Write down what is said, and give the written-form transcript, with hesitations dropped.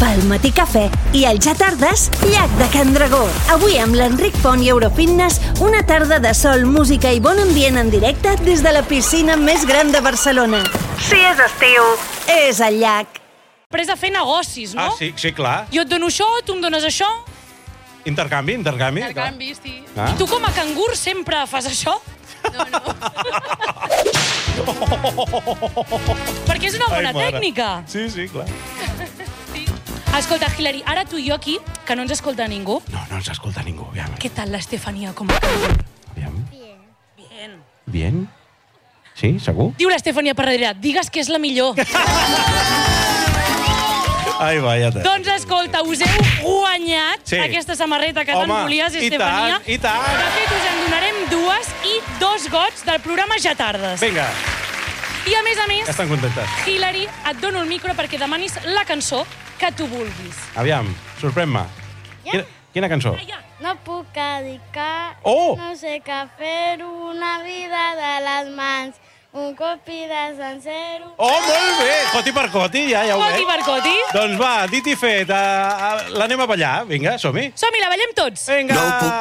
pel Matí Cafè i al Ja Tardes, Llac de Can Dragó. Avui amb l'Enric Font i Eurofitness, una tarda de sol, música i bon ambient en directe des de la piscina més gran de Barcelona. Si és estiu, és al llac. Després de fer negocis, no? Ah, sí, clar. Jo et dono això, tu em dones això. Intercanvi. Intercanvi, sí. Ah. I tu com a cangur sempre fas això? No. Perquè és una bona tècnica. Sí, clar. Escolta, Hilary, ara tu i jo aquí, que no ens escolta ningú. No ens escolta ningú, aviam. Què tal l'Estefania com a cangur? Aviam. Bien. Bien? Sí, segur? Diu l'Estefania per darrere, digues que és la millor. Ai, vaya. Doncs escolta, us heu guanyat aquesta samarreta que tant volies, Estefania. I tant. De fet, us en donarem 2 i 2 gots del programa Ja Tardes. Vinga. I a més, Estan contentes. Hilary, et dono el micro perquè demanis la cançó que tu vulguis. Aviam, sorprèn-me. Ja. Quina cançó? No puc dedicar, Oh! no sé què fer, una vida de les mans, un copi de sencero... Oh, molt bé! Coti per coti, ja ho veig. Coti per coti. Doncs va, dit i fet, l'anem a ballar. Vinga, som-hi. Som-hi, la ballem tots. Vinga! No puc